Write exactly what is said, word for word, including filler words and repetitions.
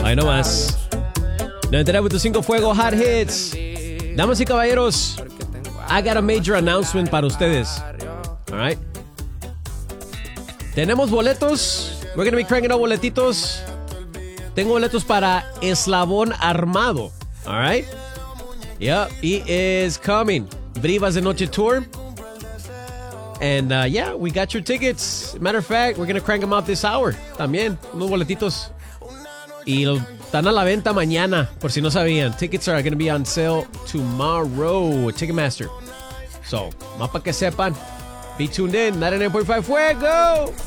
Ahí nomás. noventa y nueve punto cinco Fuego Hot Hits. Damas y caballeros, I got a major announcement para ustedes. All right. Tenemos boletos. We're gonna be cranking out boletitos. Tengo boletos para Eslabón Armado. All right. Yep, he is coming. Brivas de Noche Tour. And uh, yeah, we got your tickets. Matter of fact, we're gonna crank them out this hour. También, unos boletitos. Y lo, están a la venta mañana, por si no sabían. Tickets are gonna be on sale tomorrow. Ticketmaster. So, más para que sepan. Be tuned in. ninety-nine point five Fuego.